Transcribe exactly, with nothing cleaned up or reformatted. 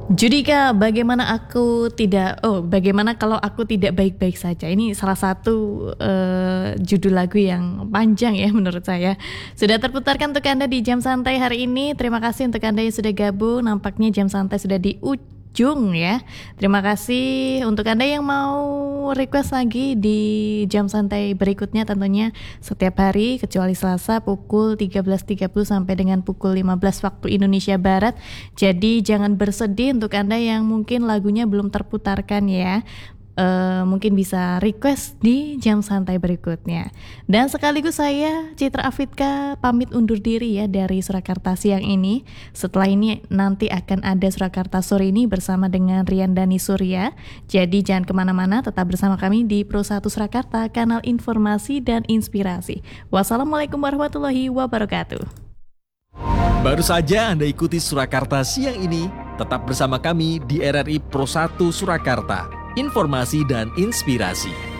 Judika, bagaimana aku tidak oh bagaimana kalau aku tidak baik-baik saja. Ini salah satu uh, judul lagu yang panjang ya menurut saya. Sudah terputarkan untuk Anda di Jam Santai hari ini. Terima kasih untuk Anda yang sudah gabung. Nampaknya Jam Santai sudah di ujung ya. Terima kasih untuk Anda yang mau request lagi di Jam Santai berikutnya, tentunya setiap hari kecuali Selasa pukul tiga belas tiga puluh sampai dengan pukul lima belas waktu Indonesia Barat. Jadi jangan bersedih untuk Anda yang mungkin lagunya belum terputarkan ya. Uh, mungkin bisa request di Jam Santai berikutnya. Dan sekaligus saya Citra Afitka pamit undur diri ya dari Surakarta siang ini. Setelah ini nanti akan ada Surakarta sore ini bersama dengan Rian Dani Surya. Jadi jangan kemana-mana, tetap bersama kami di Pro satu Surakarta, kanal informasi dan inspirasi. Wassalamualaikum warahmatullahi wabarakatuh. Baru saja Anda ikuti Surakarta siang ini. Tetap bersama kami di R R I Pro satu Surakarta, informasi dan inspirasi.